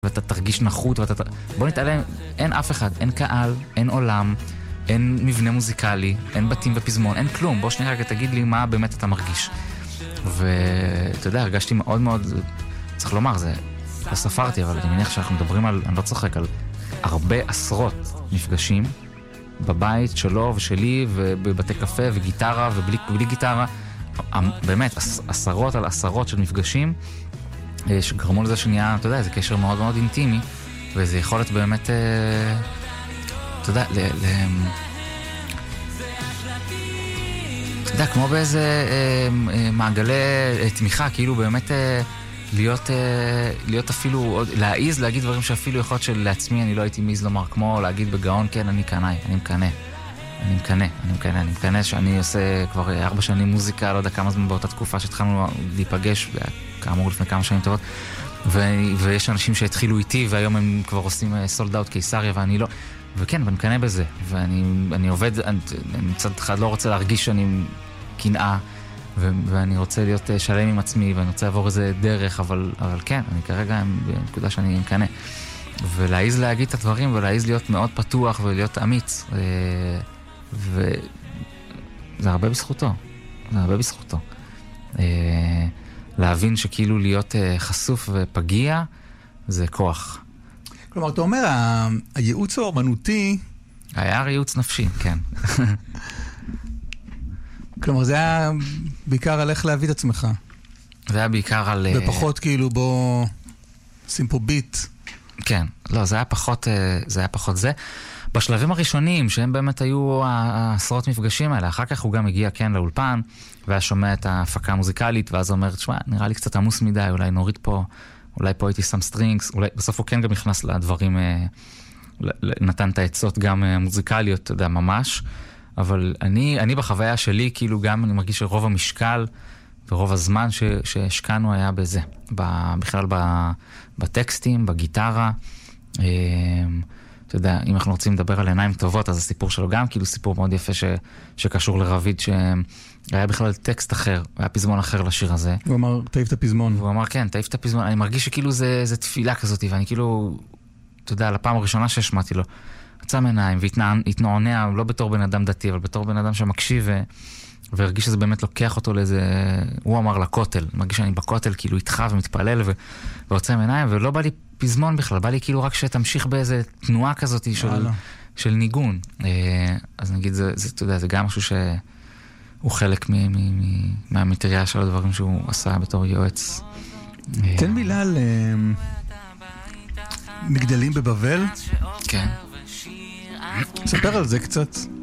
ואתה תרגיש נחות, בוא נתעלם, אין אף אחד, אין קהל, אין עולם, אין מבנה מוזיקלי, אין בתים ופזמון, אין כלום. בוא שנייה רגע תגיד לי מה באמת אתה מרגיש. ואתה יודע, הרגשתי מאוד מאוד, צריך לומר, זה לא ספרתי, אבל אני מניח שאנחנו מדברים על, אני לא צוחק, על הרבה עשרות מפגשים בבית שלו ושלי, ובבתי קפה וגיטרה ובלי גיטרה, באמת עשרות על עשרות של מפגשים שגרמו לזה שנהיה, אתה יודע, זה קשר מאוד מאוד אינטימי, וזה יכולת באמת, אתה יודע, אתה יודע, כמו באיזה מעגלי תמיכה, כאילו באמת להיות אפילו, להעיז להגיד דברים שאפילו יכול להיות שלעצמי אני לא הייתי מעיז לומר, כמו להגיד בגאון, כן, אני מקנה שאני עושה כבר 4 שנים מוזיקה, לא יודע כמה זמן באותה תקופה שהתחלנו להיפגש, כאמור לפני כמה שנים טובות, ויש אנשים שהתחילו איתי והיום הם כבר עושים סולד אאוט קיסריה ואני לא, וכן, ואני מקנה בזה, ואני עובד, אני מצד אחד לא רוצה להרגיש שאני קנאה, ואני רוצה להיות שלם עם עצמי, ואני רוצה לעבור איזה דרך, אבל כן, אני כרגע בנקודה שאני מקנה. ולהעיז להגיד את הדברים, ולהעיז להיות מאוד פתוח, ולהיות אמיץ. וזה הרבה בזכותו. להבין שכאילו להיות חשוף ופגיע, זה כוח. כלומר, אתה אומר, הייעוץ האומנותי... היה ייעוץ נפשי, כן. כלומר, זה היה בעיקר על איך להביא את עצמך. זה היה בעיקר על... ופחות כאילו בוא... שים פה ביט. כן, לא, זה היה פחות זה. בשלבים הראשונים, שהם באמת היו העשרות מפגשים האלה, אחר כך הוא גם הגיע כן לאולפן, והיה שומע את ההפקה המוזיקלית, ואז הוא אומר, תשמע, נראה לי קצת עמוס מדי, אולי נוריד פה, אולי פה הייתי שם סטרינגס, אולי בסוף הוא כן גם נכנס לדברים, נתן את העצות גם מוזיקליות, אתה יודע, ממש, אבל אני בחוויה שלי, כאילו גם אני מרגיש שרוב המשקל, ורוב הזמן שהשקענו היה בזה, בכלל בטקסטים, בגיטרה, אתה יודע, אם אנחנו רוצים לדבר על עיניים טובות, אז הסיפור שלו גם כאילו סיפור מאוד יפה שקשור לרביד, שהיה בכלל טקסט אחר, היה פזמון אחר לשיר הזה. הוא אמר, תעיף את הפזמון. והוא אמר, כן, תעיף את הפזמון. אני מרגיש שכאילו זה תפילה כזאת, ואני כאילו, אתה יודע, לפעם הראשונה שהשמעתי לו, עצם עיניים והתנוענע, לא בתור בן אדם דתי, אבל בתור בן אדם שמקשיב, והרגיש שזה באמת לוקח אותו לאיזה, הוא אמר לכותל, מרגיש שאני בכותל כאילו איתך ומתפלל ועוצם עיניים, ולא בא לי פזמון בכלל, בא לי כאילו רק שתמשיך באיזה תנועה כזאת של ניגון. אז נגיד, אתה יודע, זה גם משהו שהוא חלק מהמטריה של הדברים שהוא עשה בתור יועץ. תן מילה על מגדלים בבבל. כן. ספר על זה קצת.